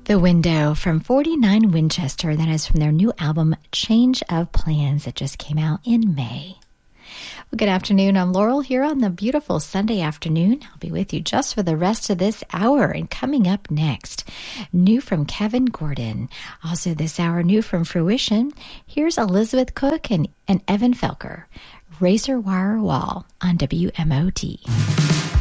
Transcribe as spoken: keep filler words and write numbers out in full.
The Window from forty-nine Winchester. That is from their new album, Change of Plans, that just came out in May. Well, good afternoon. I'm Laurel here on the beautiful Sunday afternoon. I'll be with you just for the rest of this hour. And coming up next, new from Kevin Gordon. Also this hour, new from Fruition. Here's Elizabeth Cook and, and Evan Felker. Razor Wire Wall on W M O T.